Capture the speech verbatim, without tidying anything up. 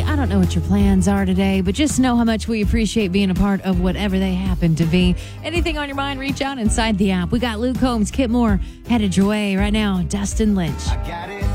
honestly, I don't know what your plans are today, but just know how much we appreciate being a part of whatever they happen to be. Anything on your mind, reach out inside the app. We got Luke Combs, Kit Moore headed your way right now. Dustin Lynch. I got it.